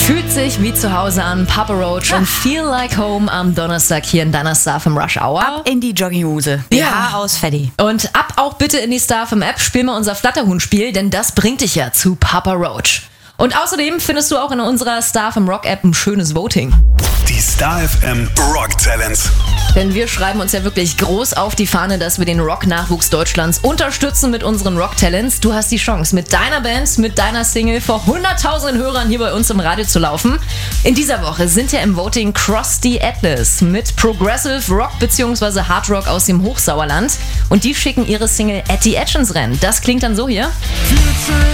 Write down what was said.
Fühlt sich wie zu Hause an, Papa Roach und Feel Like Home am Donnerstag hier in deiner StarFM Rush Hour. Ab in die Jogginghose. BH aus, fertig. Und ab auch bitte in die StarFM App, spiel mal unser Flatterhuhn-Spiel, denn das bringt dich ja zu Papa Roach. Und außerdem findest du auch in unserer StarFM Rock App ein schönes Voting. Die StarFM Rock Talents. Denn wir schreiben uns ja wirklich groß auf die Fahne, dass wir den Rock-Nachwuchs Deutschlands unterstützen mit unseren Rock Talents. Du hast die Chance, mit deiner Band, mit deiner Single vor 100.000 Hörern hier bei uns im Radio zu laufen. In dieser Woche sind ja im Voting Cross the Atlas mit Progressive Rock bzw. Hard Rock aus dem Hochsauerland. Und die schicken ihre Single At the Edge ins Rennen. Das klingt dann so hier.